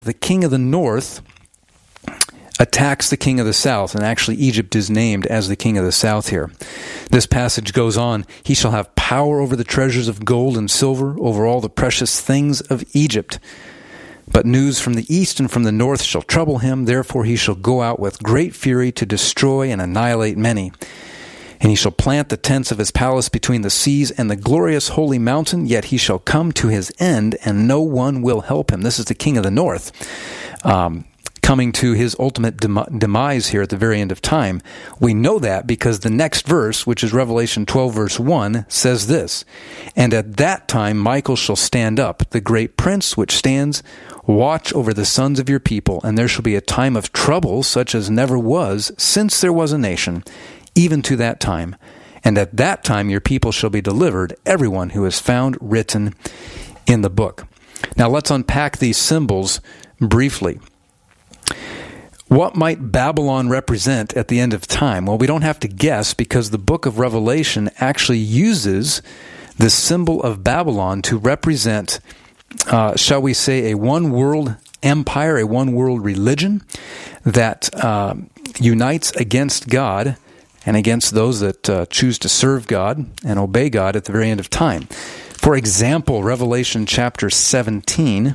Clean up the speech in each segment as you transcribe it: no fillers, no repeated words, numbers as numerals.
The king of the north attacks the king of the south, and actually Egypt is named as the king of the south here. This passage goes on, he shall have power over the treasures of gold and silver, over all the precious things of Egypt. But news from the east and from the north shall trouble him, therefore he shall go out with great fury to destroy and annihilate many. And he shall plant the tents of his palace between the seas and the glorious holy mountain, yet he shall come to his end, and no one will help him. This is the king of the north, coming to his ultimate demise here at the very end of time. We know that because the next verse, which is Revelation 12, verse 1, says this, "And at that time Michael shall stand up, the great prince which stands watch over the sons of your people, and there shall be a time of trouble such as never was since there was a nation, even to that time. And at that time your people shall be delivered, everyone who is found written in the book." Now let's unpack these symbols briefly. What might Babylon represent at the end of time? Well, we don't have to guess because the book of Revelation actually uses the symbol of Babylon to represent, shall we say, a one-world empire, a one-world religion that unites against God and against those that choose to serve God and obey God at the very end of time. For example, Revelation chapter 17,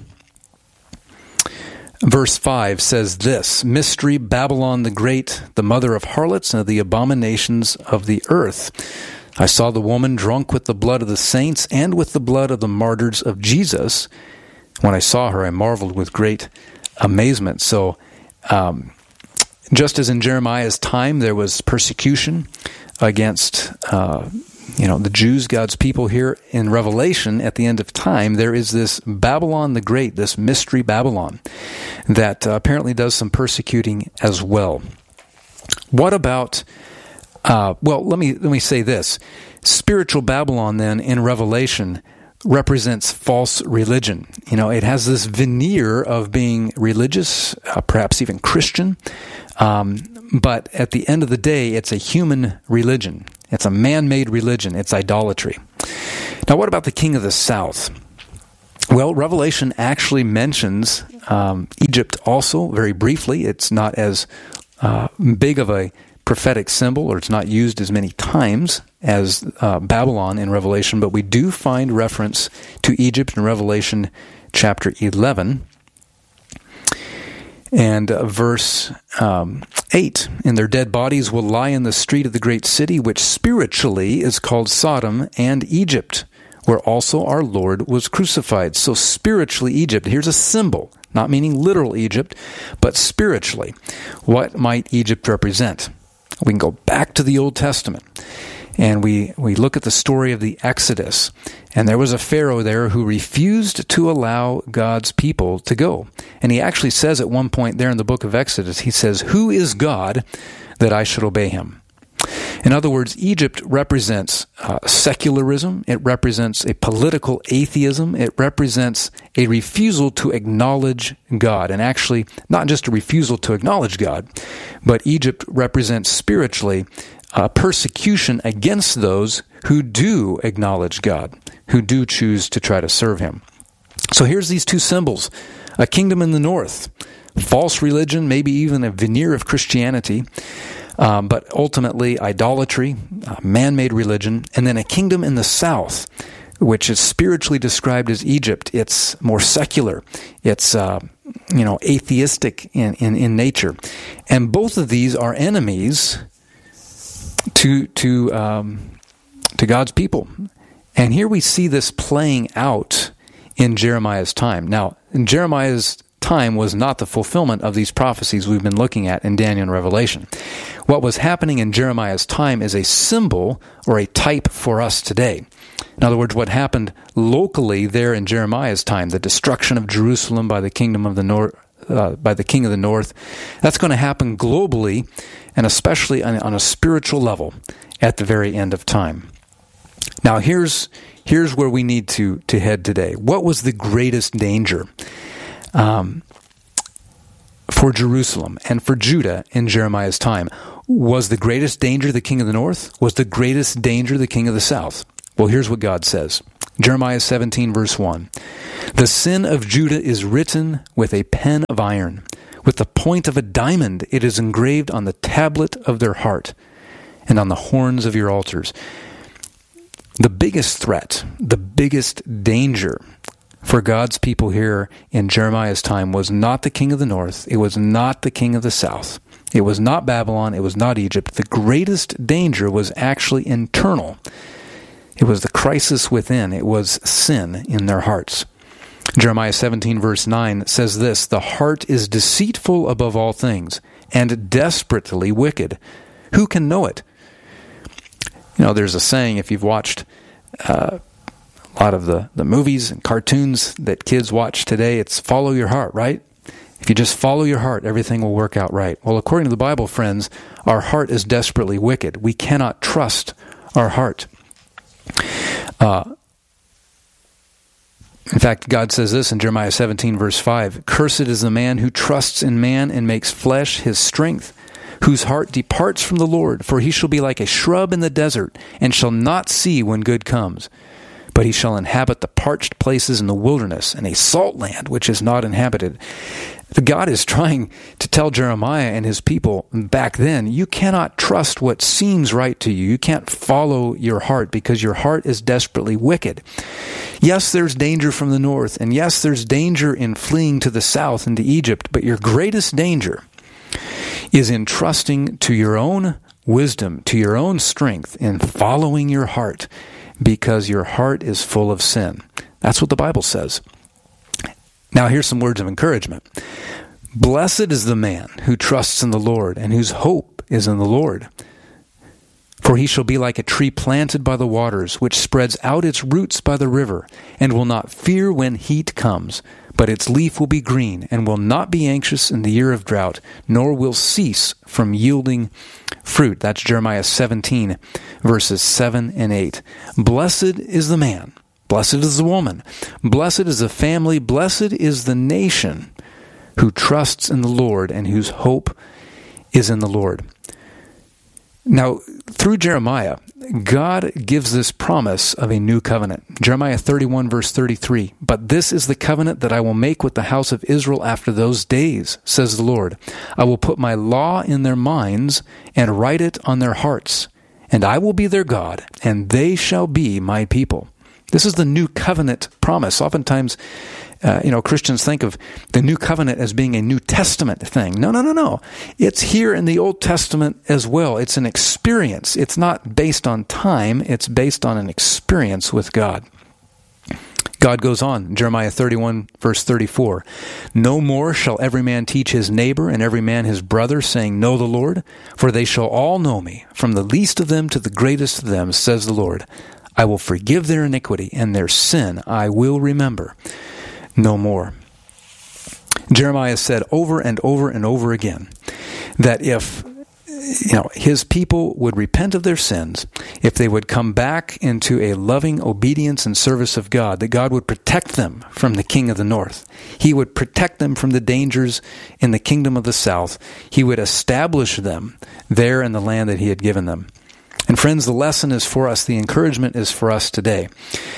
verse 5 says this, "Mystery, Babylon the Great, the mother of harlots and of the abominations of the earth. I saw the woman drunk with the blood of the saints and with the blood of the martyrs of Jesus. When I saw her, I marveled with great amazement." So, just as in Jeremiah's time, there was persecution against, the Jews, God's people. Here in Revelation, at the end of time, there is this Babylon the Great, this mystery Babylon, that apparently does some persecuting as well. What about? Let me say this: spiritual Babylon, then, in Revelation, represents false religion. It has this veneer of being religious, perhaps even Christian, but at the end of the day, it's a human religion. It's a man-made religion. It's idolatry. Now, what about the king of the south? Well, Revelation actually mentions Egypt also, very briefly. It's not as big of a prophetic symbol, or it's not used as many times as Babylon in Revelation, but we do find reference to Egypt in Revelation chapter 11 and verse 8. "And their dead bodies will lie in the street of the great city, which spiritually is called Sodom and Egypt, where also our Lord was crucified." So spiritually Egypt, here's a symbol, not meaning literal Egypt, but spiritually. What might Egypt represent? We can go back to the Old Testament, and we look at the story of the Exodus. And there was a Pharaoh there who refused to allow God's people to go. And he actually says at one point there in the book of Exodus, he says, "Who is God that I should obey him?" In other words, Egypt represents secularism. It represents a political atheism. It represents a refusal to acknowledge God. And actually, not just a refusal to acknowledge God, but Egypt represents spiritually persecution against those who do acknowledge God, who do choose to try to serve him. So here's these two symbols: a kingdom in the north, false religion, maybe even a veneer of Christianity, but ultimately idolatry, man-made religion, and then a kingdom in the south, which is spiritually described as Egypt. It's more secular. It's atheistic in nature, and both of these are enemies to God's people. And here we see this playing out in Jeremiah's time. Now, in Jeremiah's time was not the fulfillment of these prophecies we've been looking at in Daniel and Revelation. What was happening in Jeremiah's time is a symbol or a type for us today. In other words, what happened locally there in Jeremiah's time, the destruction of Jerusalem by the kingdom of the north, by the king of the north, that's going to happen globally, and especially on a spiritual level at the very end of time. Now, here's where we need to head today. What was the greatest danger for Jerusalem and for Judah in Jeremiah's time? Was the greatest danger the king of the north? Was the greatest danger the king of the south? Well, here's what God says. Jeremiah 17, verse 1. The sin of Judah is written with a pen of iron. With the point of a diamond it is engraved on the tablet of their heart and on the horns of your altars. The biggest threat, the biggest danger for God's people here in Jeremiah's time was not the king of the north. It was not the king of the south. It was not Babylon. It was not Egypt. The greatest danger was actually internal. It was the crisis within. It was sin in their hearts. Jeremiah 17 verse 9 says this, "The heart is deceitful above all things and desperately wicked. Who can know it?" You know, there's a saying, if you've watched a lot of the movies and cartoons that kids watch today, it's follow your heart, right? If you just follow your heart, everything will work out right. Well, according to the Bible, friends, our heart is desperately wicked. We cannot trust our heart. In fact, God says this in Jeremiah 17, verse 5, "Cursed is the man who trusts in man and makes flesh his strength, whose heart departs from the Lord, for he shall be like a shrub in the desert, and shall not see when good comes. But he shall inhabit the parched places in the wilderness, and a salt land which is not inhabited." God is trying to tell Jeremiah and his people back then, you cannot trust what seems right to you. You can't follow your heart because your heart is desperately wicked. Yes, there's danger from the north, and yes, there's danger in fleeing to the south into Egypt, but your greatest danger is in trusting to your own wisdom, to your own strength, in following your heart, because your heart is full of sin. That's what the Bible says. Now here's some words of encouragement. "Blessed is the man who trusts in the Lord and whose hope is in the Lord. For he shall be like a tree planted by the waters, which spreads out its roots by the river, and will not fear when heat comes, but its leaf will be green, and will not be anxious in the year of drought, nor will cease from yielding fruit." That's Jeremiah 17, verses 7 and 8. Blessed is the man, blessed is the woman, blessed is the family, blessed is the nation who trusts in the Lord and whose hope is in the Lord. Now, through Jeremiah, God gives this promise of a new covenant. Jeremiah 31, verse 33, "But this is the covenant that I will make with the house of Israel after those days, says the Lord. I will put my law in their minds and write it on their hearts, and I will be their God, and they shall be my people." This is the new covenant promise. Oftentimes, Christians think of the new covenant as being a New Testament thing. No. It's here in the Old Testament as well. It's an experience. It's not based on time. It's based on an experience with God. God goes on, Jeremiah 31, verse 34, "No more shall every man teach his neighbor and every man his brother, saying, Know the Lord, for they shall all know me, from the least of them to the greatest of them, says the Lord. I will forgive their iniquity, and their sin I will remember no more." Jeremiah said over and over and over again that if his people would repent of their sins, if they would come back into a loving obedience and service of God, that God would protect them from the king of the north. He would protect them from the dangers in the kingdom of the south. He would establish them there in the land that he had given them. And friends, the lesson is for us, the encouragement is for us today.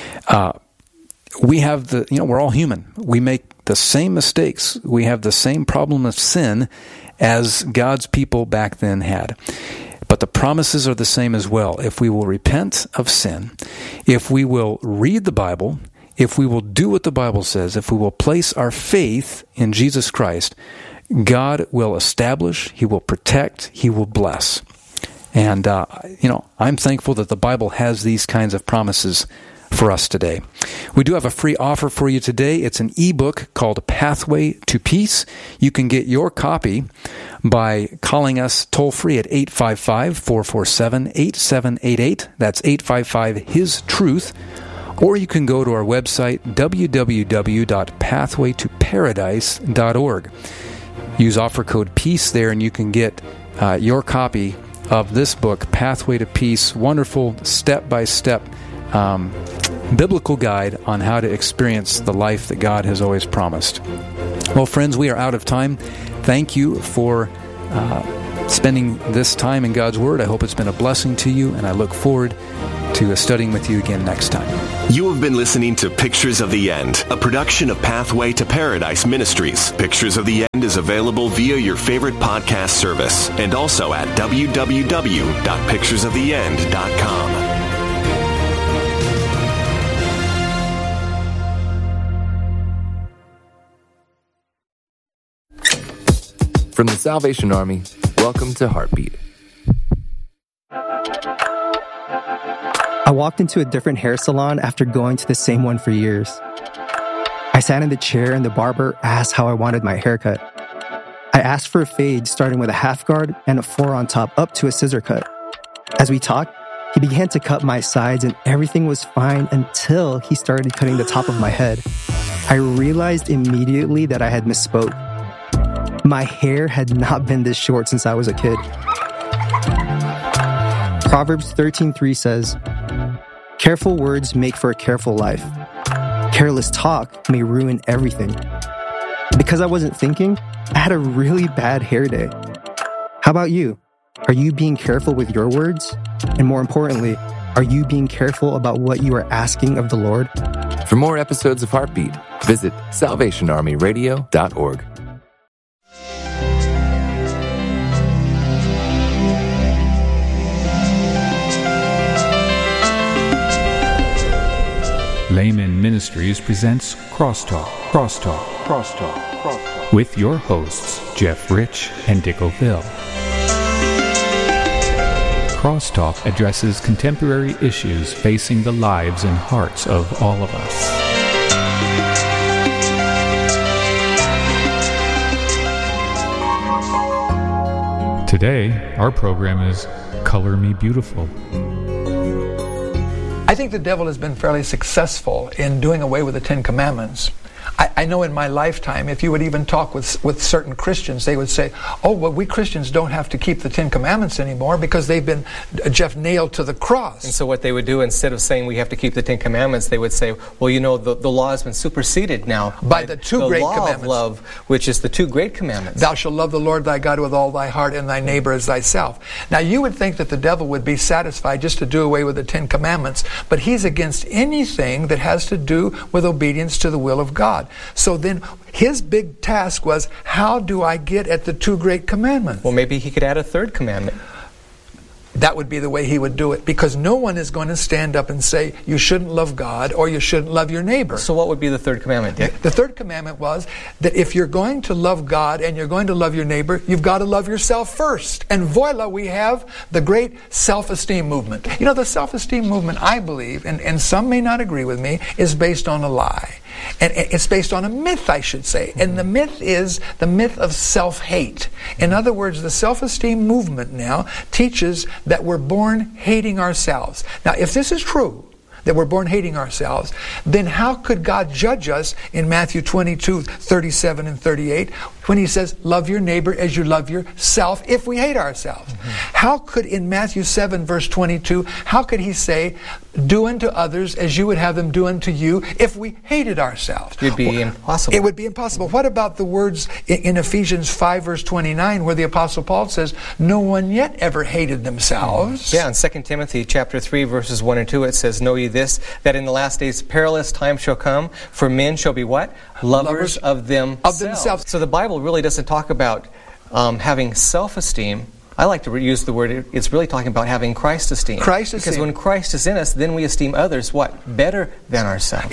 We have we're all human. We make the same mistakes. We have the same problem of sin as God's people back then had. But the promises are the same as well. If we will repent of sin, if we will read the Bible, if we will do what the Bible says, if we will place our faith in Jesus Christ, God will establish, He will protect, He will bless. And, I'm thankful that the Bible has these kinds of promises for us today. We do have a free offer for you today. It's an ebook called Pathway to Peace. You can get your copy by calling us toll-free at 855-447-8788. That's 855-HIS-TRUTH. Or you can go to our website, www.pathwaytoparadise.org. Use offer code PEACE there, and you can get your copy of this book, Pathway to Peace. Wonderful step-by-step biblical guide on how to experience the life that God has always promised. Well, friends, we are out of time. Thank you for spending this time in God's Word. I hope it's been a blessing to you, and I look forward to studying with you again next time. You have been listening to Pictures of the End, a production of Pathway to Paradise Ministries. Pictures of the End is available via your favorite podcast service and also at www.picturesoftheend.com. From the Salvation Army, welcome to Heartbeat. I walked into a different hair salon after going to the same one for years. I sat in the chair and the barber asked how I wanted my haircut. I asked for a fade starting with a half guard and a 4 on top up to a scissor cut. As we talked, he began to cut my sides and everything was fine until he started cutting the top of my head. I realized immediately that I had misspoke. My hair had not been this short since I was a kid. Proverbs 13:3 says, "Careful words make for a careful life. Careless talk may ruin everything." Because I wasn't thinking, I had a really bad hair day. How about you? Are you being careful with your words? And more importantly, are you being careful about what you are asking of the Lord? For more episodes of Heartbeat, visit salvationarmyradio.org. Layman Ministries presents Crosstalk with your hosts, Jeff Rich and Dick O'Ville. Crosstalk addresses contemporary issues facing the lives and hearts of all of us. Today, our program is Color Me Beautiful. I think the devil has been fairly successful in doing away with the Ten Commandments. I know in my lifetime, if you would even talk with certain Christians, they would say, oh, well, we Christians don't have to keep the Ten Commandments anymore because they've been, Jeff, nailed to the cross. And so what they would do, instead of saying we have to keep the Ten Commandments, they would say, well, you know, the law has been superseded now by the two great commandments. The law of love, which is the two great commandments. Thou shalt love the Lord thy God with all thy heart and thy neighbor as thyself. Now, you would think that the devil would be satisfied just to do away with the Ten Commandments, but he's against anything that has to do with obedience to the will of God. So then his big task was, how do I get at the two great commandments? Well, maybe he could add a third commandment. That would be the way he would do it, because no one is going to stand up and say you shouldn't love God or you shouldn't love your neighbor. So what would be the third commandment, Dick? The third commandment was that if you're going to love God and you're going to love your neighbor, you've got to love yourself first. And voila, we have the great self-esteem movement. You know, the self-esteem movement, I believe, and some may not agree with me, is based on a lie. And it's based on a myth, I should say. And the myth is the myth of self-hate. In other words, the self-esteem movement now teaches that we're born hating ourselves. Now, if this is true, that we're born hating ourselves, then how could God judge us in Matthew 22:37 and 38 when he says, love your neighbor as you love yourself if we hate ourselves? How could in Matthew 7 verse 22, how could he say, do unto others as you would have them do unto you if we hated ourselves? It would be impossible. It would be impossible. What about the words in Ephesians 5 verse 29 where the Apostle Paul says, no one yet ever hated themselves? Yeah, in 2 Timothy chapter 3 verses 1 and 2 it says, know ye this, that in the last days perilous times shall come, for men shall be what? Lovers of themselves. So the Bible really doesn't talk about having self-esteem. I like to use the word, it's really talking about having Christ esteem. Christ esteem. Because when Christ is in us, then we esteem others, what? Better than ourselves.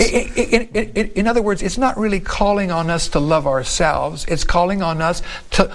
In other words, it's not really calling on us to love ourselves. It's calling on us to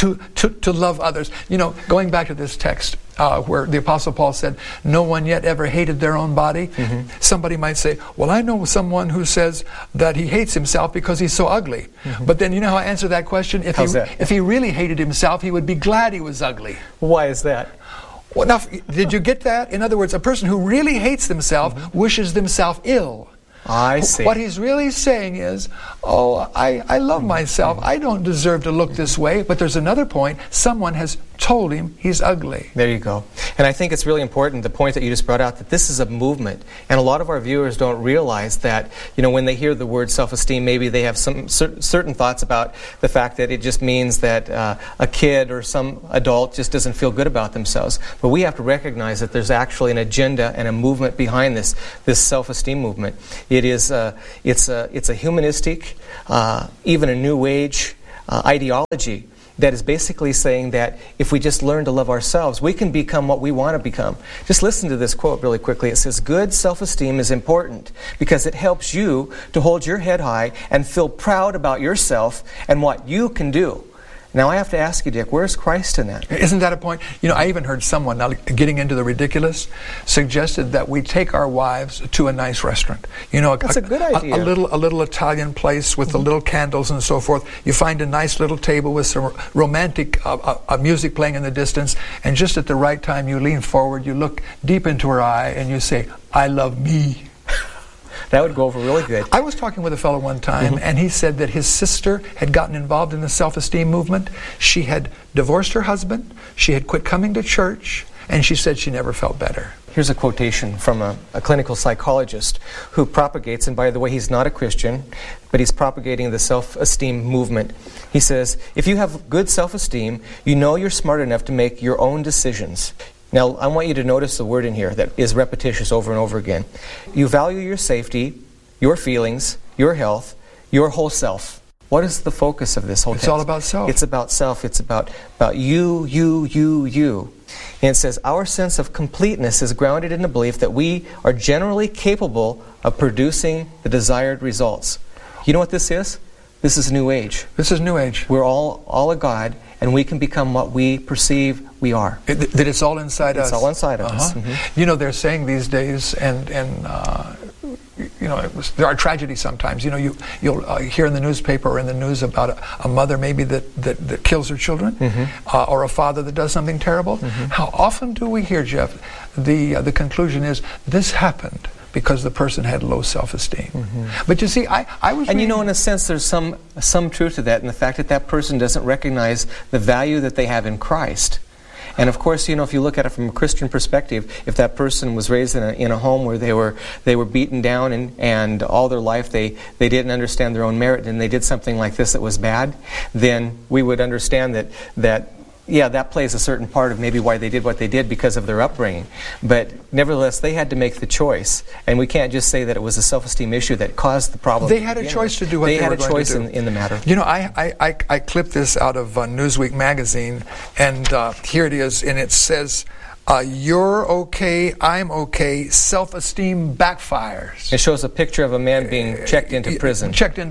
love others. You know, going back to this text where the Apostle Paul said, no one yet ever hated their own body. Mm-hmm. Somebody might say, well, I know someone who says that he hates himself because he's so ugly. Mm-hmm. But then you know how I answer that question? If he really hated himself, he would be glad he was ugly. Why is that? Well, now, did you get that? In other words, a person who really hates themselves wishes themselves ill. I see. What he's really saying is, oh, I love myself. I don't deserve to look this way. But there's another point. Someone has told him he's ugly. There you go. And I think it's really important, the point that you just brought out, that this is a movement. And a lot of our viewers don't realize that, when they hear the word self-esteem, maybe they have some certain thoughts about the fact that it just means that a kid or some adult just doesn't feel good about themselves. But we have to recognize that there's actually an agenda and a movement behind this self-esteem movement. It's a humanistic, even a New Age ideology that is basically saying that if we just learn to love ourselves, we can become what we want to become. Just listen to this quote really quickly. It says, "Good self-esteem is important because it helps you to hold your head high and feel proud about yourself and what you can do." Now I have to ask you, Dick, where's Christ in that? Isn't that a point? I even heard someone, now getting into the ridiculous, suggested that we take our wives to a nice restaurant. That's a good idea. A little Italian place with the little candles and so forth. You find a nice little table with some romantic music playing in the distance, and just at the right time you lean forward, you look deep into her eye, and you say, "I love me." That would go over really good. I was talking with a fellow one time, and he said that his sister had gotten involved in the self-esteem movement. She had divorced her husband, she had quit coming to church, and she said she never felt better. Here's a quotation from a clinical psychologist who propagates, and by the way, he's not a Christian, but he's propagating the self-esteem movement. He says, "If you have good self-esteem, you know you're smart enough to make your own decisions." Now, I want you to notice the word in here that is repetitious over and over again. You value your safety, your feelings, your health, your whole self. What is the focus of this whole text? It's all about self. It's about self. It's about you. And it says, our sense of completeness is grounded in the belief that we are generally capable of producing the desired results. You know what this is? This is New Age. This is New Age. We're all a God, and we can become what we perceive we are. That it's all inside us. It's all inside of us. Mm-hmm. They're saying these days, and there are tragedies sometimes. You'll hear in the newspaper or in the news about a mother maybe that kills her children, or a father that does something terrible. How often do we hear, Jeff, the conclusion is, this happened because the person had low self-esteem. But you see, I was and in a sense, there's some truth to that in the fact that person doesn't recognize the value that they have in Christ. And of course, if you look at it from a Christian perspective, if that person was raised in a home where they were beaten down and all their life they didn't understand their own merit, and they did something like this that was bad, then we would understand that plays a certain part of maybe why they did what they did because of their upbringing. But nevertheless, they had to make the choice, and we can't just say that it was a self-esteem issue that caused the problem. They had a choice to do what they were going to do. They had a choice in the matter. I clipped this out of Newsweek magazine, and here it is, and it says, "You're okay, I'm okay, self-esteem backfires." It shows a picture of a man being checked into prison.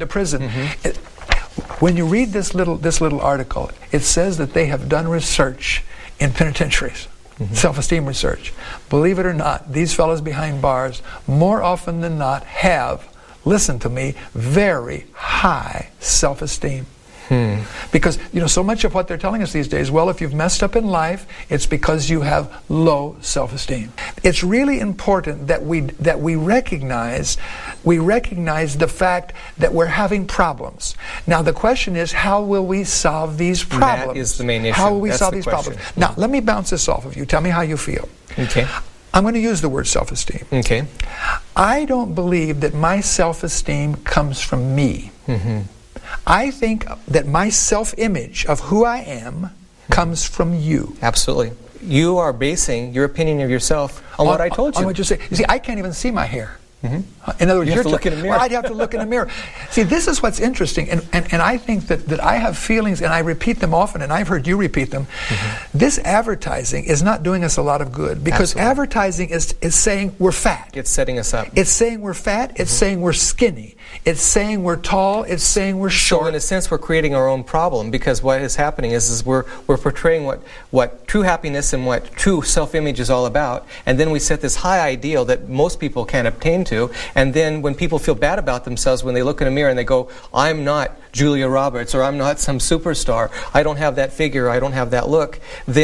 When you read this little article, it says that they have done research in penitentiaries, self-esteem research. Believe it or not, these fellows behind bars, more often than not, have, listen to me, very high self-esteem. Because so much of what they're telling us these days, well, if you've messed up in life, it's because you have low self-esteem. It's really important that we recognize the fact that we're having problems. Now the question is, how will we solve these problems? That is the main issue. How will we solve these problems? Now let me bounce this off of you. Tell me how you feel. Okay. I'm going to use the word self-esteem. Okay. I don't believe that my self-esteem comes from me. I think that my self-image of who I am comes from you. Absolutely. You are basing your opinion of yourself on what I told you. On what you say. You see, I can't even see my hair. In other words, you have to look in a mirror. Well, I'd have to look in a mirror. See, this is what's interesting, and I think that I have feelings, and I repeat them often, and I've heard you repeat them. This advertising is not doing us a lot of good, because advertising is saying we're fat. It's setting us up. It's saying we're fat. It's saying we're skinny. It's saying we're tall. It's saying we're short. So in a sense, we're creating our own problem, because what is happening is we're portraying what true happiness and what true self-image is all about, and then we set this high ideal that most people can't obtain to. And then when people feel bad about themselves, when they look in a mirror and they go, I'm not Julia Roberts, or I'm not some superstar, I don't have that figure, I don't have that look, then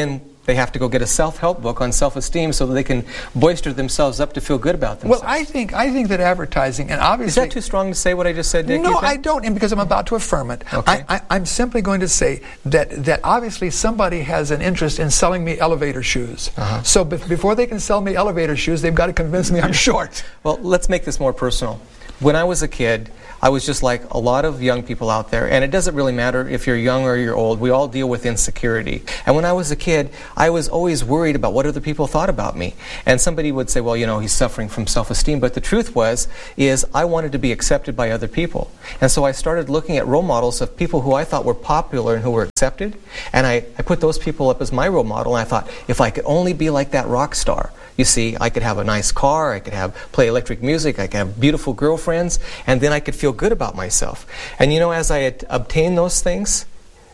they have to go get a self-help book on self-esteem so that they can boister themselves up to feel good about themselves. Well, I think that advertising, and obviously... Is that too strong to say what I just said, Dick? No, I don't, and because I'm about to affirm it. Okay. I'm simply going to say that obviously somebody has an interest in selling me elevator shoes. So before they can sell me elevator shoes, they've got to convince me I'm short. Well, let's make this more personal. When I was a kid, I was just like a lot of young people out there, and it doesn't really matter if you're young or you're old. We all deal with insecurity. And when I was a kid, I was always worried about what other people thought about me. And somebody would say, well, you know, he's suffering from self-esteem. But the truth is I wanted to be accepted by other people. And so I started looking at role models of people who I thought were popular and who were accepted. And I put those people up as my role model, and I thought, if I could only be like that rock star, you see, I could have a nice car, I could play electric music, I could have beautiful girlfriends, and then I could feel good about myself. And you know, as I had obtained those things,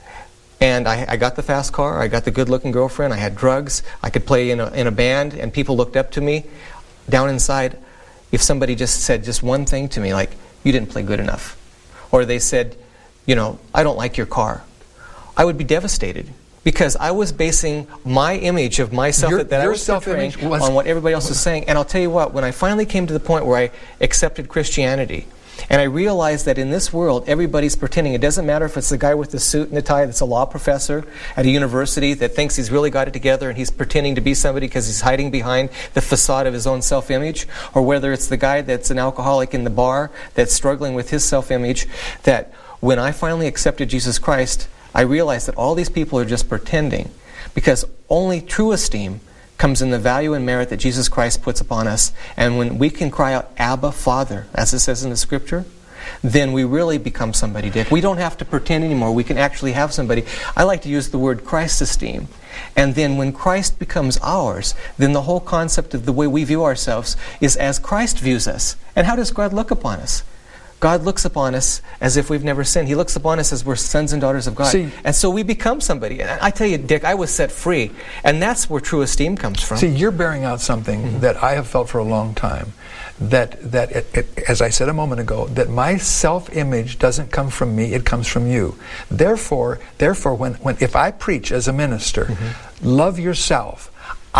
and I got the fast car, I got the good-looking girlfriend, I had drugs, I could play in a band, and people looked up to me, down inside, if somebody just said just one thing to me, like, you didn't play good enough, or they said, you know, I don't like your car, I would be devastated. Because I was basing my image of myself that I was portraying on what everybody else was saying. And I'll tell you what, when I finally came to the point where I accepted Christianity, and I realized that in this world, everybody's pretending. It doesn't matter if it's the guy with the suit and the tie that's a law professor at a university that thinks he's really got it together and he's pretending to be somebody because he's hiding behind the facade of his own self-image, or whether it's the guy that's an alcoholic in the bar that's struggling with his self-image, that when I finally accepted Jesus Christ, I realized that all these people are just pretending, because only true esteem comes in the value and merit that Jesus Christ puts upon us. And when we can cry out, Abba, Father, as it says in the Scripture, then we really become somebody, Dick. We don't have to pretend anymore. We can actually have somebody. I like to use the word Christ esteem. And then when Christ becomes ours, then the whole concept of the way we view ourselves is as Christ views us. And how does God look upon us? God looks upon us as if we've never sinned. He looks upon us as we're sons and daughters of God. And so we become somebody. And I tell you, Dick, I was set free. And that's where true esteem comes from. See, you're bearing out something that I have felt for a long time. That as I said a moment ago, that my self-image doesn't come from me, it comes from you. Therefore, when if I preach as a minister, love yourself,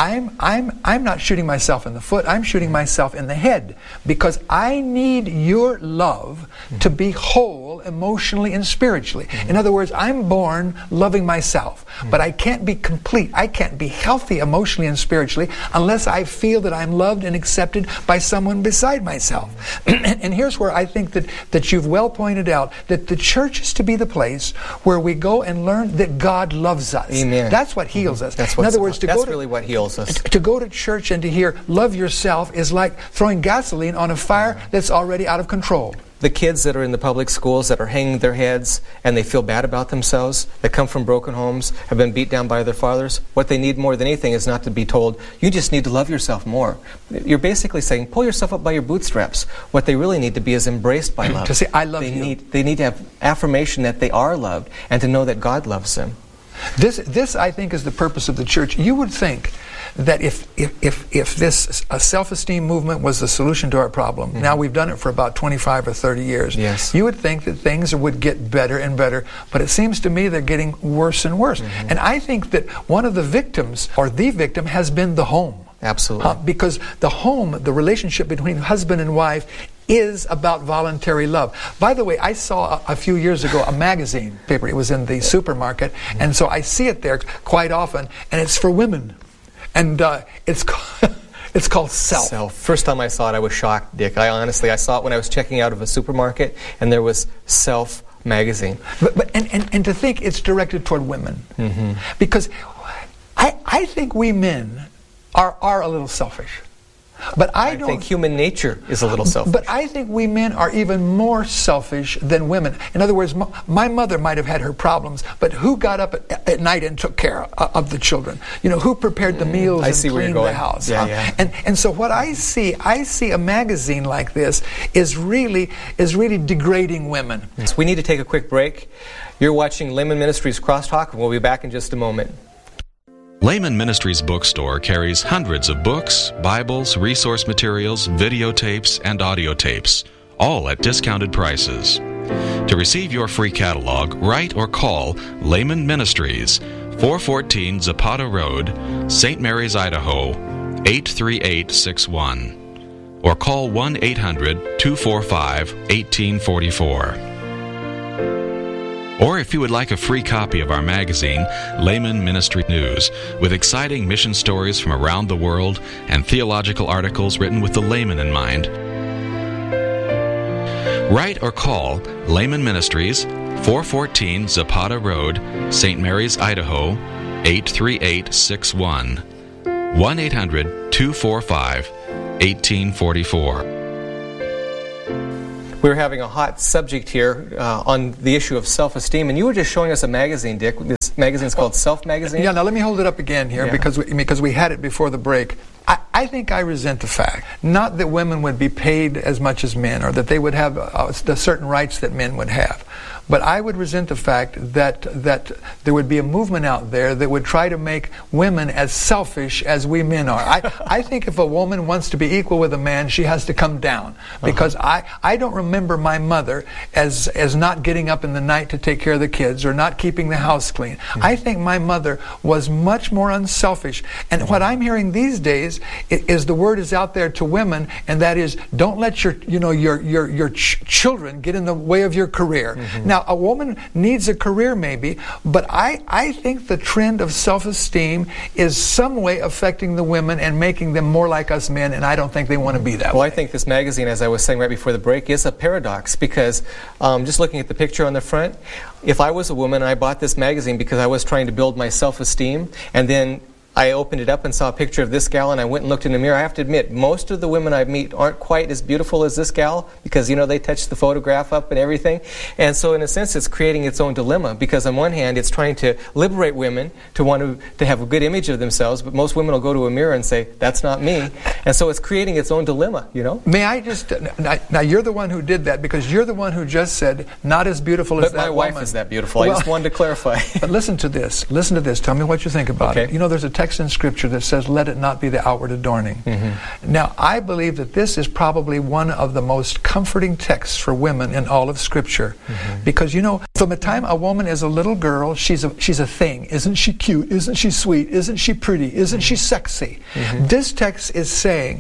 I'm not shooting myself in the foot, I'm shooting myself in the head, because I need your love to be whole emotionally and spiritually. In other words, I'm born loving myself, but I can't be complete, I can't be healthy emotionally and spiritually unless I feel that I'm loved and accepted by someone beside myself. And here's where I think that you've well pointed out that the church is to be the place where we go and learn that God loves us. Amen. That's what heals us. That's in other words, that's really what heals us. To go to church and to hear love yourself is like throwing gasoline on a fire that's already out of control. The kids that are in the public schools that are hanging their heads and they feel bad about themselves, that come from broken homes, have been beat down by their fathers, what they need more than anything is not to be told, you just need to love yourself more. You're basically saying, pull yourself up by your bootstraps. What they really need to be is embraced by love. To say, I love you. They need to have affirmation that they are loved and to know that God loves them. This I think, is the purpose of the church. You would think that if this self-esteem movement was the solution to our problem, now we've done it for about 25 or 30 years, you would think that things would get better and better, but it seems to me they're getting worse and worse. And I think that one of the victims, or the victim, has been the home. Absolutely. Because the home, the relationship between husband and wife, is about voluntary love. By the way, I saw a few years ago a magazine paper. It was in the supermarket, and so I see it there quite often, and it's for women. And it's called Self. First time I saw it, I was shocked, Dick. I saw it when I was checking out of a supermarket, and there was Self magazine. But to think it's directed toward women. Because I think we men are a little selfish. But I think human nature is a little selfish. But I think we men are even more selfish than women. In other words, my mother might have had her problems, but who got up at night and took care of the children? You know, who prepared the meals and cleaned the house? And so what I see a magazine like this is really degrading women. We need to take a quick break. You're watching Layman Ministries Crosstalk, and we'll be back in just a moment. Layman Ministries Bookstore carries hundreds of books, Bibles, resource materials, videotapes, and audio tapes, all at discounted prices. To receive your free catalog, write or call Layman Ministries, 414 Zapata Road, St. Mary's, Idaho, 83861. Or call 1-800-245-1844. Or if you would like a free copy of our magazine, Layman Ministry News, with exciting mission stories from around the world and theological articles written with the layman in mind, write or call Layman Ministries, 414 Zapata Road, St. Mary's, Idaho, 83861. 1-800-245-1844. We're having a hot subject here on the issue of self-esteem, and you were just showing us a magazine, Dick. This magazine is called Self Magazine. Yeah, now let me hold it up again here because we had it before the break. I think I resent the fact, not that women would be paid as much as men or that they would have the certain rights that men would have, but I would resent the fact that there would be a movement out there that would try to make women as selfish as we men are. I think if a woman wants to be equal with a man, she has to come down, because I don't remember my mother as not getting up in the night to take care of the kids or not keeping the house clean. I think my mother was much more unselfish, and what I'm hearing these days is the word is out there to women, and that is, don't let your children get in the way of your career. Now, a woman needs a career maybe, but I think the trend of self-esteem is some way affecting the women and making them more like us men, and I don't think they want to be that way. Well, I think this magazine, as I was saying right before the break, is a paradox, because just looking at the picture on the front, if I was a woman, I bought this magazine because I was trying to build my self-esteem, and then I opened it up and saw a picture of this gal, and I went and looked in the mirror. I have to admit, most of the women I meet aren't quite as beautiful as this gal, because, they touch the photograph up and everything. And so in a sense, it's creating its own dilemma, because on one hand, it's trying to liberate women to want to have a good image of themselves, but most women will go to a mirror and say, that's not me. And so it's creating its own dilemma, May I just, now you're the one who did that, because you're the one who just said, not as beautiful as that woman. But my wife is that beautiful. I just wanted to clarify. But listen to this. Tell me what you think about it. There's a text in Scripture that says, let it not be the outward adorning. Now, I believe that this is probably one of the most comforting texts for women in all of Scripture. Because, from the time a woman is a little girl, she's a thing. Isn't she cute? Isn't she sweet? Isn't she pretty? Isn't she sexy? This text is saying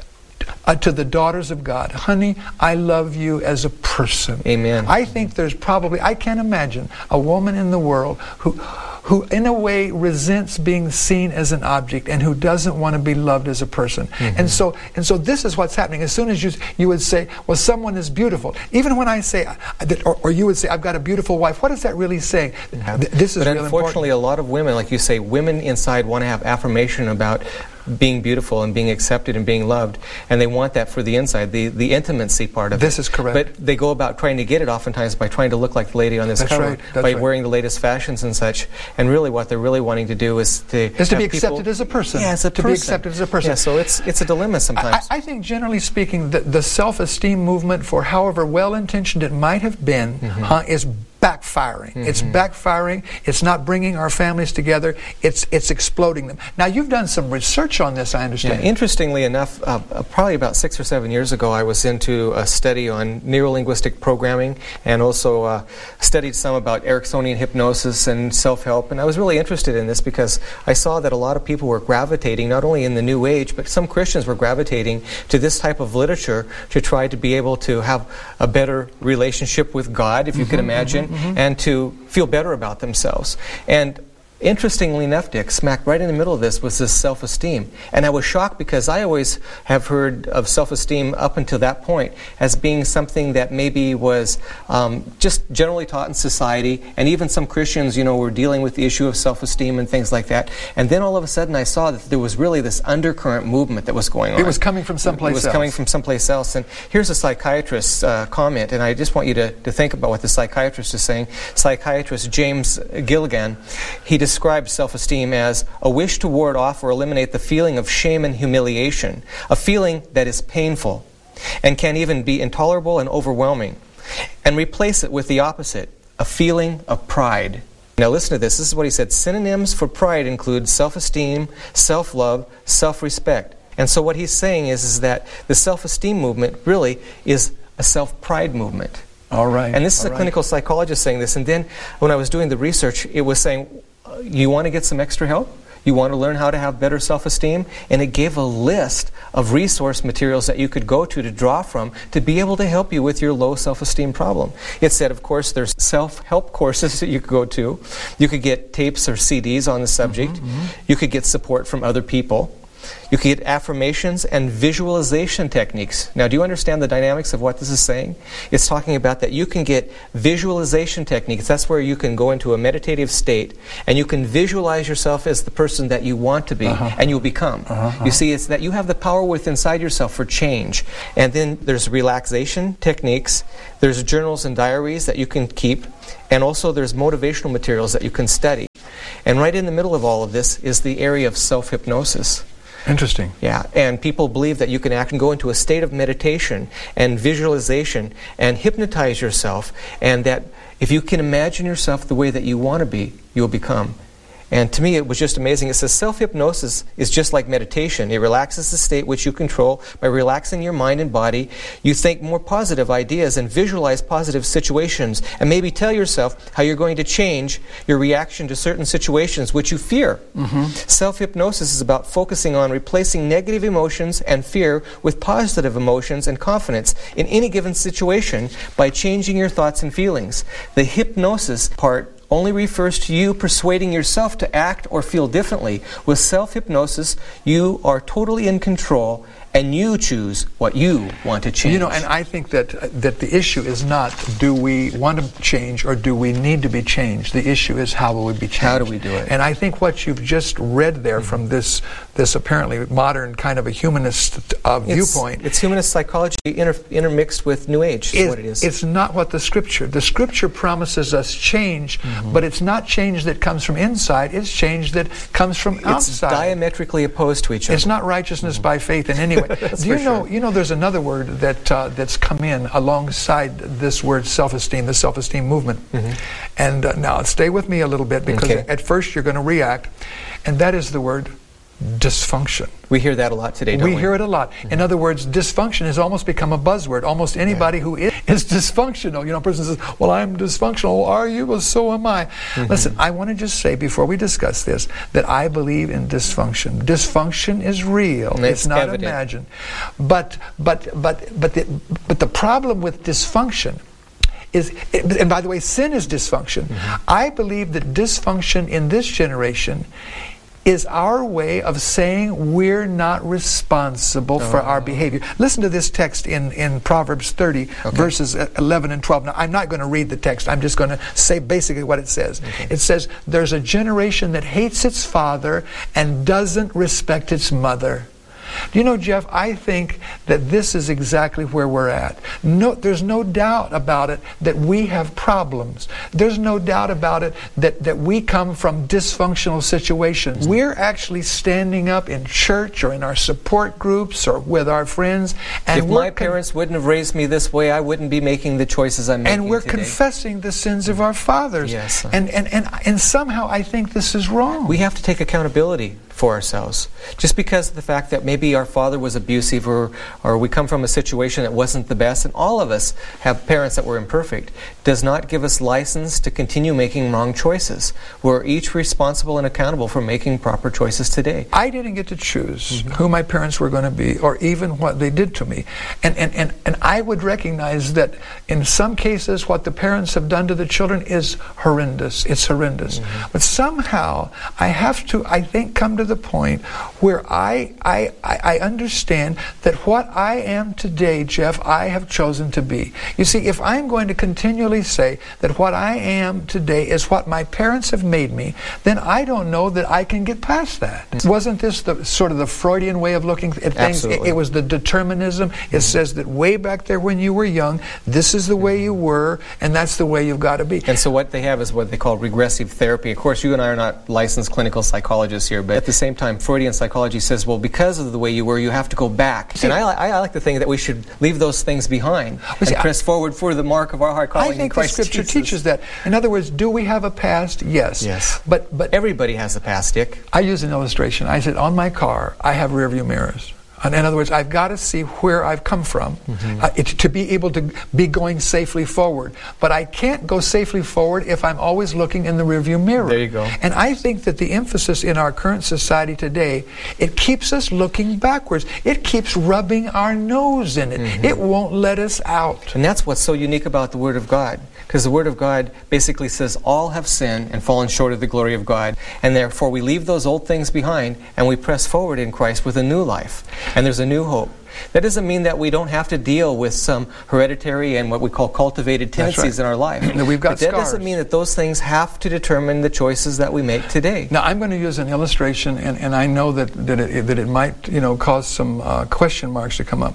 to the daughters of God, honey, I love you as a person. Amen. I think there's probably, I can't imagine a woman in the world who in a way resents being seen as an object and who doesn't want to be loved as a person. And so this is what's happening. As soon as you would say, well, someone is beautiful. Even when I say, or you would say, I've got a beautiful wife, what is that really saying? This is but really unfortunately, important. A lot of women, like you say, women inside want to have affirmation about being beautiful and being accepted and being loved, and they want that for the inside, the intimacy part of it. This is correct. But they go about trying to get it oftentimes by trying to look like the lady on this cover, by wearing the latest fashions and such. And really what they're really wanting to do is to be accepted as a person. Yeah, to be accepted as a person. Yeah, so it's a dilemma sometimes. I think generally speaking, the self-esteem movement, for however well-intentioned it might have been, is backfiring. It's backfiring. It's not bringing our families together. It's exploding them. Now, you've done some research on this, I understand. Yeah, interestingly enough, probably about 6 or 7 years ago, I was into a study on neurolinguistic programming, and also studied some about Ericksonian hypnosis and self-help. And I was really interested in this because I saw that a lot of people were gravitating, not only in the New Age, but some Christians were gravitating to this type of literature to try to be able to have a better relationship with God, if you can imagine, and to feel better about themselves. And interestingly enough, Dick, smack right in the middle of this was this self-esteem. And I was shocked because I always have heard of self-esteem up until that point as being something that maybe was just generally taught in society, and even some Christians, were dealing with the issue of self-esteem and things like that. And then all of a sudden I saw that there was really this undercurrent movement that was going on. It was coming from someplace else. It was coming from someplace else. And here's a psychiatrist's comment, and I just want you to think about what the psychiatrist is saying. Psychiatrist James Gilligan, he described self-esteem as a wish to ward off or eliminate the feeling of shame and humiliation, a feeling that is painful and can even be intolerable and overwhelming, and replace it with the opposite, a feeling of pride. Now listen to this. This is what he said. Synonyms for pride include self-esteem, self-love, self-respect. And so what he's saying is that the self-esteem movement really is a self-pride movement. All right. And this is a clinical psychologist saying this. And then when I was doing the research, it was saying you want to get some extra help? You want to learn how to have better self-esteem? And it gave a list of resource materials that you could go to draw from to be able to help you with your low self-esteem problem. It said, of course, there's self-help courses that you could go to. You could get tapes or CDs on the subject. You could get support from other people. You can get affirmations and visualization techniques. Now, do you understand the dynamics of what this is saying? It's talking about that you can get visualization techniques. That's where you can go into a meditative state and you can visualize yourself as the person that you want to be and you'll become. You see, it's that you have the power within inside yourself for change. And then there's relaxation techniques. There's journals and diaries that you can keep. And also there's motivational materials that you can study. And right in the middle of all of this is the area of self-hypnosis. Interesting. Yeah, and people believe that you can actually go into a state of meditation and visualization and hypnotize yourself, and that if you can imagine yourself the way that you want to be, you'll become. And to me, it was just amazing. It says self-hypnosis is just like meditation. It relaxes the state which you control. By relaxing your mind and body, you think more positive ideas and visualize positive situations, and maybe tell yourself how you're going to change your reaction to certain situations which you fear. Self-hypnosis is about focusing on replacing negative emotions and fear with positive emotions and confidence in any given situation by changing your thoughts and feelings. The hypnosis part only refers to you persuading yourself to act or feel differently. With self-hypnosis, you are totally in control and you choose what you want to change. You know, and I think that the issue is not do we want to change or do we need to be changed. The issue is how will we be changed. How do we do it? And I think what you've just read there from this apparently modern kind of a humanist viewpoint. It's humanist psychology intermixed with New Age is what it is. It's not what the Scripture promises us change, but it's not change that comes from inside, it's change that comes from outside. It's diametrically opposed to each other. It's not righteousness by faith in any way. Do you know there's another word that's come in alongside this word self-esteem, the self-esteem movement. And now stay with me a little bit, because at first you're going to react, and that is the word dysfunction. We hear that a lot today, don't we? We hear it a lot. In other words, dysfunction has almost become a buzzword. Almost anybody who is dysfunctional. You know, a person says, well, I'm dysfunctional. Are you? Well, so am I. Listen, I want to just say, before we discuss this, that I believe in dysfunction. Dysfunction is real. It's not evident. Imagined. But the problem with dysfunction is, and by the way, sin is dysfunction. I believe that dysfunction in this generation is our way of saying we're not responsible for our behavior. Listen to this text in Proverbs 30, verses 11 and 12. Now, I'm not going to read the text. I'm just going to say basically what it says. It says, there's a generation that hates its father and doesn't respect its mother. Do you know, Jeff, I think that this is exactly where we're at. There's no doubt about it that we have problems. There's no doubt about it that we come from dysfunctional situations. We're actually standing up in church or in our support groups or with our friends. And if my parents wouldn't have raised me this way, I wouldn't be making the choices I'm making today. And we're today. Confessing the sins of our fathers. Yes. And somehow I think this is wrong. We have to take accountability for ourselves. Just because of the fact that maybe our father was abusive or we come from a situation that wasn't the best, and all of us have parents that were imperfect, does not give us license to continue making wrong choices. We're each responsible and accountable for making proper choices today. I didn't get to choose who my parents were going to be or even what they did to me. And I would recognize that in some cases what the parents have done to the children is horrendous. It's horrendous. But somehow I have to, I think, come to the point where I understand that what I am today, Jeff, I have chosen to be. You see, if I'm going to continually say that what I am today is what my parents have made me, then I don't know that I can get past that. Wasn't this the sort of the Freudian way of looking at things? It was the determinism. It says that way back there when you were young, this is the way you were, and that's the way you've got to be. And so what they have is what they call regressive therapy. Of course, you and I are not licensed clinical psychologists here, but at the same time, Freudian psychology says, well, because of the way you were, you have to go back. And I like to think that we should leave those things behind and press forward for the mark of our high calling in Christ Jesus. I think the Scripture teaches that. In other words, do we have a past? Yes. But everybody has a past, Dick. I use an illustration. I said, on my car, I have rear view mirrors. In other words, I've got to see where I've come from to be able to be going safely forward. But I can't go safely forward if I'm always looking in the rearview mirror. There you go. And I think that the emphasis in our current society today, it keeps us looking backwards. It keeps rubbing our nose in it. It won't let us out. And that's what's so unique about the Word of God. Because the Word of God basically says all have sinned and fallen short of the glory of God. And therefore we leave those old things behind and we press forward in Christ with a new life. And there's a new hope. That doesn't mean that we don't have to deal with some hereditary and what we call cultivated tendencies in our life. We've got but that scars. doesn't mean that those things have to determine the choices that we make today. Now, I'm going to use an illustration, and I know that it might cause some question marks to come up.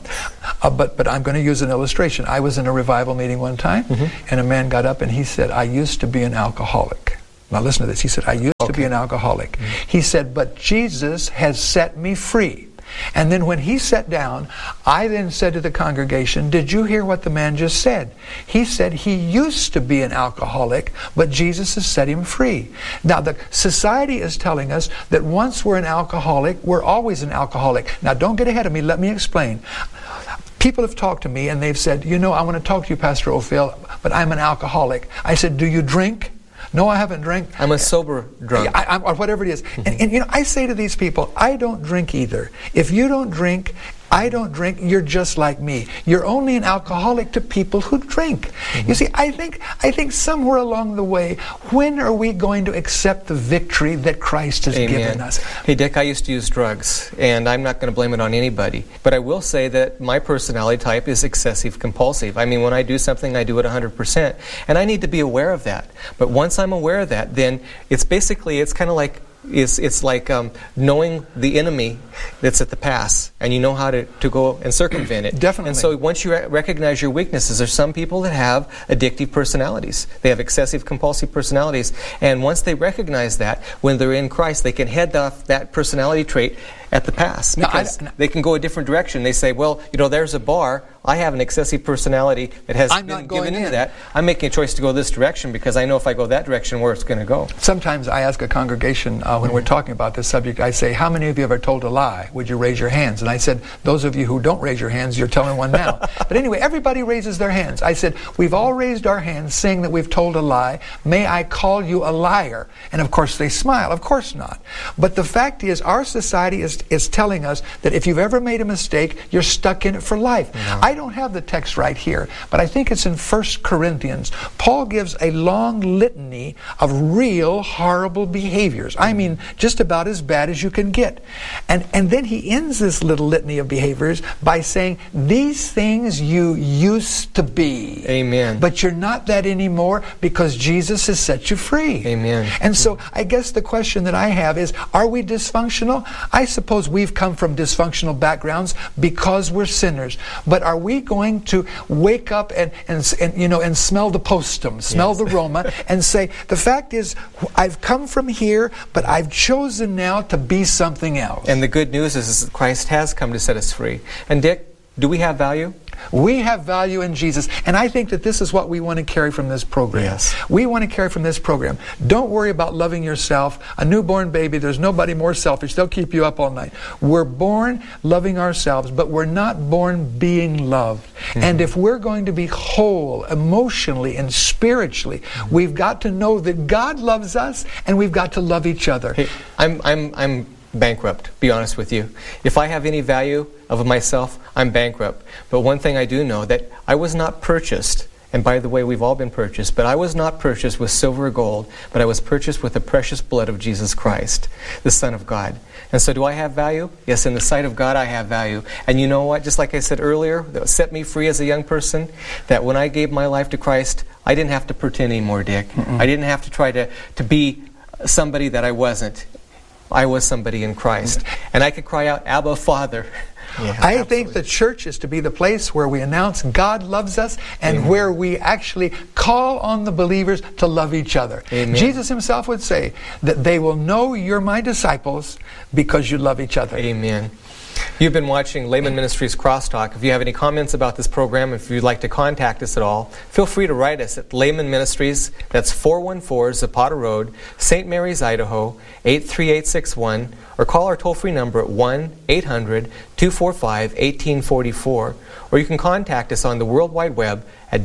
But I'm going to use an illustration. I was in a revival meeting one time, and a man got up and he said, I used to be an alcoholic. Now listen to this. He said, I used to be an alcoholic. He said, but Jesus has set me free. And then when he sat down, I then said to the congregation, did you hear what the man just said? He said he used to be an alcoholic, but Jesus has set him free. Now, the society is telling us that once we're an alcoholic, we're always an alcoholic. Now, don't get ahead of me. Let me explain. People have talked to me and they've said, I want to talk to you, Pastor Ophel, but I'm an alcoholic. I said, do you drink? No, I haven't drank. I'm a sober drunk. Or whatever it is. And I say to these people, I don't drink either. If you don't drink, I don't drink, you're just like me. You're only an alcoholic to people who drink. You see, I think somewhere along the way, when are we going to accept the victory that Christ has given us? Hey, Dick, I used to use drugs, and I'm not going to blame it on anybody. But I will say that my personality type is excessive compulsive. I mean, when I do something, I do it 100%. And I need to be aware of that. But once I'm aware of that, then it's kind of like it's like knowing the enemy that's at the pass, and you know how to go and circumvent it. Definitely. And so once you recognize your weaknesses, there's some people that have addictive personalities. They have excessive compulsive personalities. And once they recognize that, when they're in Christ, they can head off that personality trait at the pass. Because they can go a different direction. They say, well, there's a bar. I have an excessive personality that has been given into that. I'm making a choice to go this direction because I know if I go that direction, where it's going to go. Sometimes I ask a congregation when we're talking about this subject, I say, how many of you ever told a lie? Would you raise your hands? And I said, those of you who don't raise your hands, you're telling one now. But anyway, everybody raises their hands. I said, we've all raised our hands saying that we've told a lie. May I call you a liar? And of course they smile. Of course not. But the fact is, our society is telling us that if you've ever made a mistake, you're stuck in it for life. No. I don't have the text right here, but I think it's in 1 Corinthians. Paul gives a long litany of real horrible behaviors. I mean, just about as bad as you can get. And then he ends this little litany of behaviors by saying, these things you used to be. Amen. But you're not that anymore because Jesus has set you free. Amen. And so I guess the question that I have is, are we dysfunctional? I suppose we've come from dysfunctional backgrounds because we're sinners. But are we going to wake up and smell the postum, smell the aroma, and say, the fact is, I've come from here, but I've chosen now to be something else. And the good news is that Christ has come to set us free. And Dick, do we have value? We have value in Jesus. And I think that this is what we want to carry from this program. Yes. We want to carry from this program. Don't worry about loving yourself. A newborn baby, there's nobody more selfish. They'll keep you up all night. We're born loving ourselves, but we're not born being loved. And if we're going to be whole emotionally and spiritually, we've got to know that God loves us, and we've got to love each other. Hey, I'm bankrupt, be honest with you. If I have any value of myself, I'm bankrupt. But one thing I do know, that I was not purchased, and by the way, we've all been purchased, but I was not purchased with silver or gold, but I was purchased with the precious blood of Jesus Christ, the Son of God. And so do I have value? Yes, in the sight of God I have value. And you know what, just like I said earlier, that set me free as a young person, that when I gave my life to Christ, I didn't have to pretend anymore, Dick. I didn't have to try to be somebody that I wasn't. I was somebody in Christ. And I could cry out, Abba, Father. Yeah, I think the church is to be the place where we announce God loves us and where we actually call on the believers to love each other. Amen. Jesus himself would say that they will know you're my disciples because you love each other. Amen. You've been watching Layman Ministries Crosstalk. If you have any comments about this program, if you'd like to contact us at all, feel free to write us at Layman Ministries. That's 414 Zapata Road, St. Mary's, Idaho, 83861, or call our toll-free number at 1-800-245-1844, or you can contact us on the World Wide Web at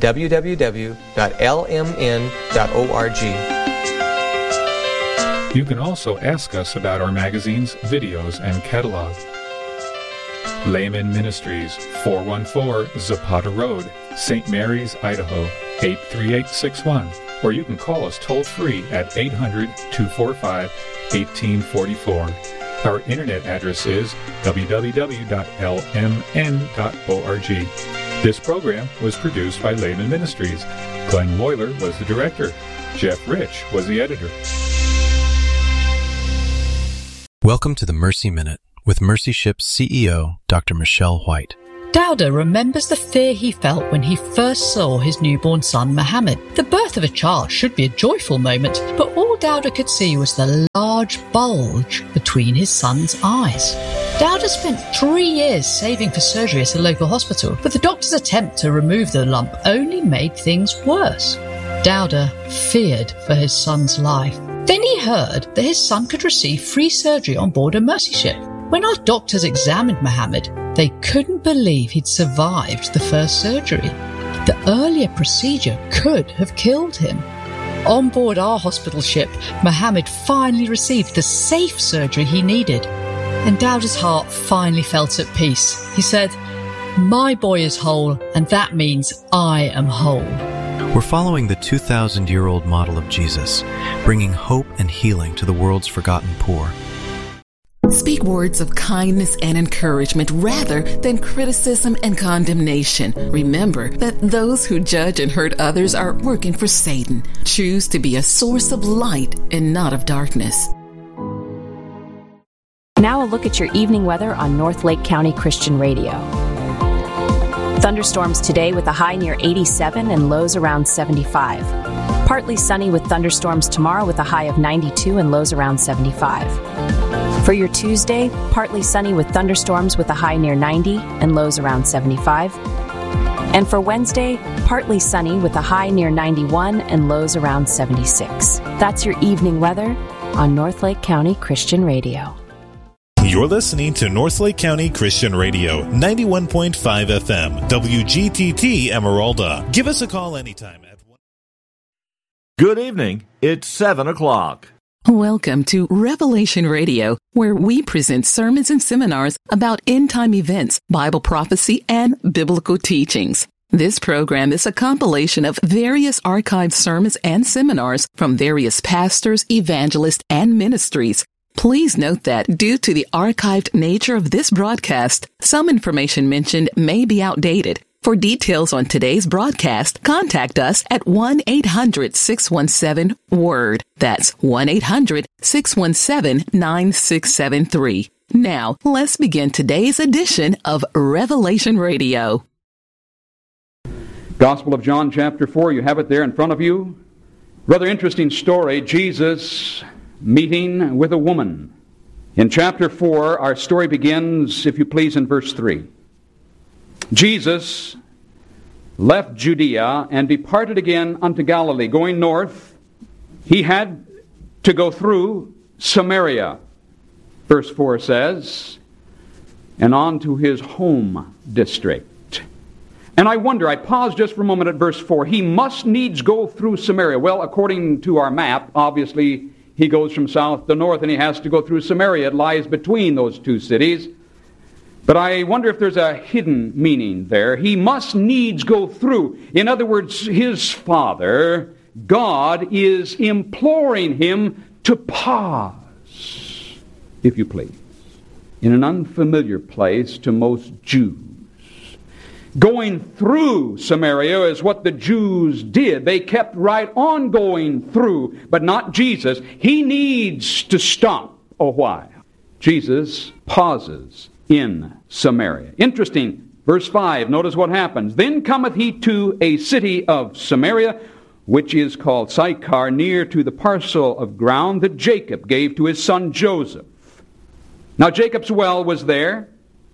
www.lmn.org. You can also ask us about our magazines, videos, and catalog. Layman Ministries, 414 Zapata Road, St. Mary's, Idaho, 83861. Or you can call us toll-free at 800-245-1844. Our internet address is www.lmn.org. This program was produced by Layman Ministries. Glenn Moyler was the director. Jeff Rich was the editor. Welcome to the Mercy Minute with Mercy Ship's CEO, Dr. Michelle White. Dowda remembers the fear he felt when he first saw his newborn son, Mohammed. The birth of a child should be a joyful moment, but all Dowda could see was the large bulge between his son's eyes. Dowda spent 3 years saving for surgery at a local hospital, but the doctor's attempt to remove the lump only made things worse. Dowda feared for his son's life. Then he heard that his son could receive free surgery on board a Mercy ship. When our doctors examined Mohammed, they couldn't believe he'd survived the first surgery. The earlier procedure could have killed him. On board our hospital ship, Mohammed finally received the safe surgery he needed. And Dowda's heart finally felt at peace. He said, "My boy is whole, and that means I am whole." We're following the 2,000-year-old model of Jesus, bringing hope and healing to the world's forgotten poor. Speak words of kindness and encouragement rather than criticism and condemnation. Remember that those who judge and hurt others are working for Satan. Choose to be a source of light and not of darkness. Now a look at your evening weather on North Lake County Christian Radio. Thunderstorms today with a high near 87 and lows around 75. Partly sunny with thunderstorms tomorrow with a high of 92 and lows around 75. For your Tuesday, partly sunny with thunderstorms with a high near 90 and lows around 75. And for Wednesday, partly sunny with a high near 91 and lows around 76. That's your evening weather on North Lake County Christian Radio. You're listening to North Lake County Christian Radio, 91.5 FM, WGTT Emeralda. Give us a call anytime at 1. Good evening. It's 7 o'clock. Welcome to Revelation Radio, where we present sermons and seminars about end-time events, Bible prophecy, and biblical teachings. This program is a compilation of various archived sermons and seminars from various pastors, evangelists, and ministries. Please note that due to the archived nature of this broadcast, some information mentioned may be outdated. For details on today's broadcast, contact us at 1-800-617-WORD. That's 1-800-617-9673. Now, let's begin today's edition of Revelation Radio. Gospel of John, chapter 4. You have it there in front of you. Rather interesting story. Jesus meeting with a woman. In chapter 4, our story begins, if you please, in verse 3. Jesus left Judea and departed again unto Galilee. Going north, he had to go through Samaria, verse 4 says, and on to his home district. And I wonder, I pause just for a moment at verse 4. He must needs go through Samaria. Well, according to our map, obviously, he goes from south to north and he has to go through Samaria. It lies between those two cities. But I wonder if there's a hidden meaning there. He must needs go through. In other words, his Father, God, is imploring him to pause, if you please, in an unfamiliar place to most Jews. Going through Samaria is what the Jews did. They kept right on going through, but not Jesus. He needs to stop a while. Jesus pauses in Samaria. Interesting. Verse 5, notice what happens. Then cometh he to a city of Samaria, which is called Sychar, near to the parcel of ground that Jacob gave to his son Joseph. Now Jacob's well was there.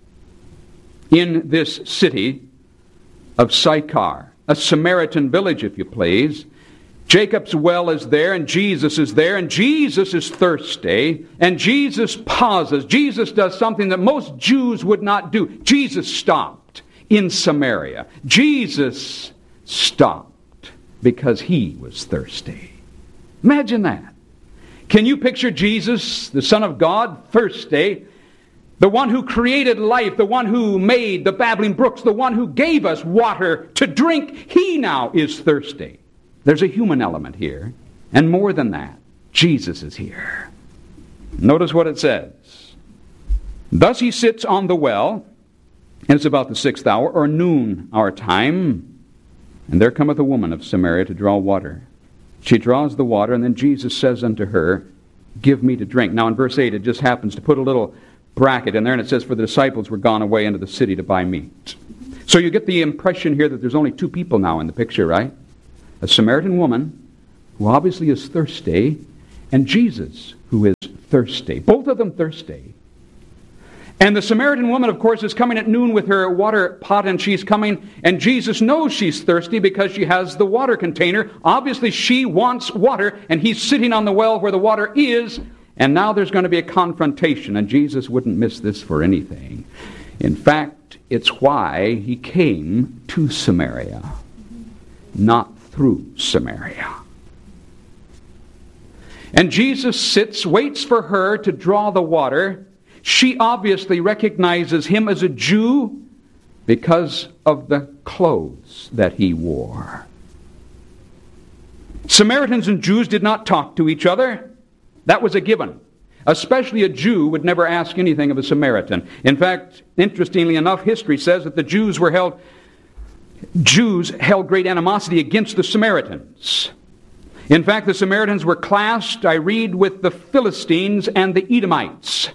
in this city of Sychar, a Samaritan village, if you please. Jacob's well is there, and Jesus is there, and Jesus is thirsty, and Jesus pauses. Jesus does something that most Jews would not do. Jesus stopped in Samaria. Jesus stopped because he was thirsty. Imagine that. Can you picture Jesus, the Son of God, thirsty? The one who created life, the one who made the babbling brooks, the one who gave us water to drink, he now is thirsty. There's a human element here. And more than that, Jesus is here. Notice what it says. Thus he sits on the well, and it's about the 6th hour, or noon our time, and there cometh a woman of Samaria to draw water. She draws the water, and then Jesus says unto her, Give me to drink. Now in verse 8, it just happens to put a little bracket in there, and it says, For the disciples were gone away into the city to buy meat. So you get the impression here that there's only two people now in the picture, right? A Samaritan woman, who obviously is thirsty, and Jesus, who is thirsty. Both of them thirsty. And the Samaritan woman, of course, is coming at noon with her water pot, and she's coming, and Jesus knows she's thirsty because she has the water container. Obviously, she wants water, and he's sitting on the well where the water is, and now there's going to be a confrontation, and Jesus wouldn't miss this for anything. In fact, it's why he came to Samaria, not through Samaria. And Jesus sits, waits for her to draw the water. She obviously recognizes him as a Jew because of the clothes that he wore. Samaritans and Jews did not talk to each other. That was a given. Especially a Jew would never ask anything of a Samaritan. In fact, interestingly enough, history says that the Jews held great animosity against the Samaritans. In fact, the Samaritans were classed, I read, with the Philistines and the Edomites.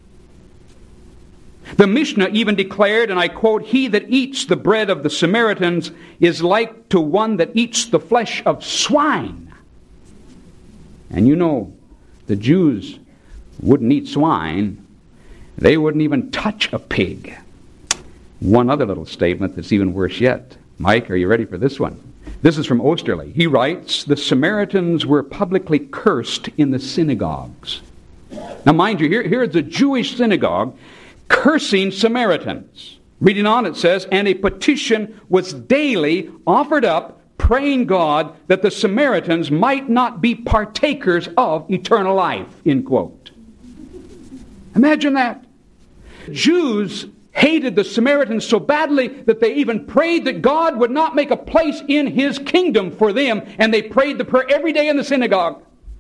The Mishnah even declared, and I quote, He that eats the bread of the Samaritans is like to one that eats the flesh of swine. And you know, the Jews wouldn't eat swine. They wouldn't even touch a pig. One other little statement that's even worse yet. Mike, are you ready for this one? This is from Osterley. He writes, The Samaritans were publicly cursed in the synagogues. Now mind you, here's a Jewish synagogue cursing Samaritans. Reading on, it says, And a petition was daily offered up, praying God that the Samaritans might not be partakers of eternal life, end quote. Imagine that. Jews hated the Samaritans so badly that they even prayed that God would not make a place in his kingdom for them, and they prayed the prayer every day in the synagogue.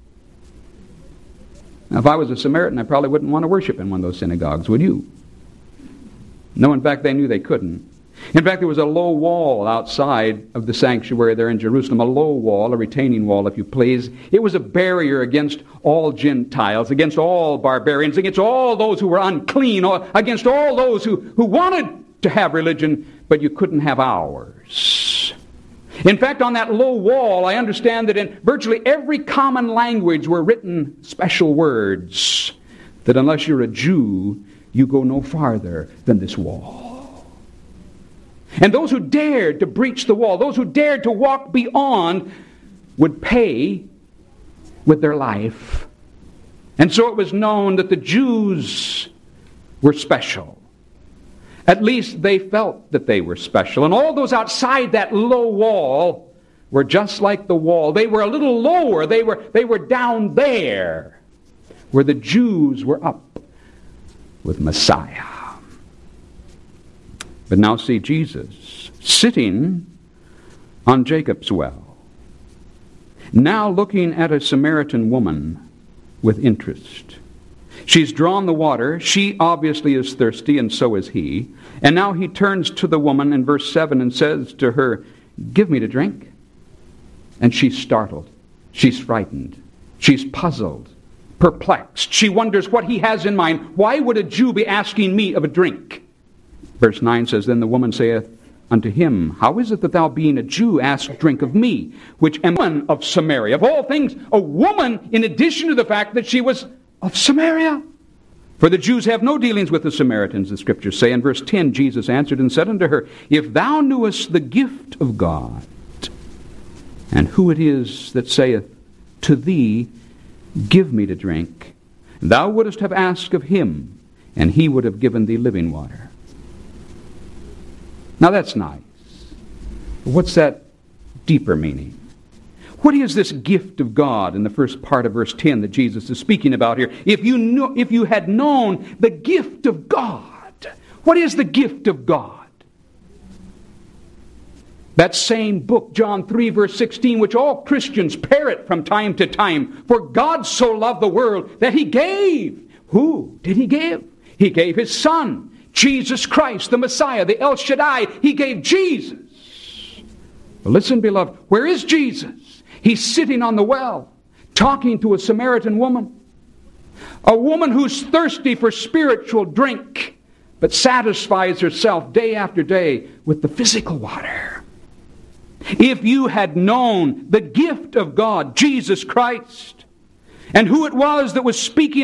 Now, if I was a Samaritan, I probably wouldn't want to worship in one of those synagogues, would you? No, in fact, they knew they couldn't. In fact, there was a low wall outside of the sanctuary there in Jerusalem, a low wall, a retaining wall, if you please. It was a barrier against all Gentiles, against all barbarians, against all those who were unclean, against all those who wanted to have religion, but you couldn't have ours. In fact, on that low wall, I understand that in virtually every common language were written special words that unless you're a Jew, you go no farther than this wall. And those who dared to breach the wall, those who dared to walk beyond, would pay with their life. And so it was known that the Jews were special. At least they felt that they were special. And all those outside that low wall were just like the wall. They were a little lower. They were down there, where the Jews were up with Messiah. But now see Jesus sitting on Jacob's well, now looking at a Samaritan woman with interest. She's drawn the water. She obviously is thirsty, and so is he. And now he turns to the woman in verse 7 and says to her, Give me to drink. And she's startled. She's frightened. She's puzzled, perplexed. She wonders what he has in mind. Why would a Jew be asking me of a drink? Verse 9 says, Then the woman saith unto him, How is it that thou, being a Jew, ask drink of me, which am a woman of Samaria? Of all things, a woman, in addition to the fact that she was of Samaria. For the Jews have no dealings with the Samaritans, the Scriptures say. In verse 10, Jesus answered and said unto her, If thou knewest the gift of God, and who it is that saith to thee, Give me to drink, thou wouldest have asked of him, and he would have given thee living water. Now that's nice. What's that deeper meaning? What is this gift of God in the first part of verse 10 that Jesus is speaking about here? If you had known the gift of God, what is the gift of God? That same book, John 3, verse 16, which all Christians parrot from time to time. For God so loved the world that He gave. Who did He give? He gave His Son, Jesus Christ, the Messiah, the El Shaddai. He gave Jesus. Well, listen, beloved, where is Jesus? He's sitting on the well, talking to a Samaritan woman. A woman who's thirsty for spiritual drink, but satisfies herself day after day with the physical water. If you had known the gift of God, Jesus Christ, and who it was that was speaking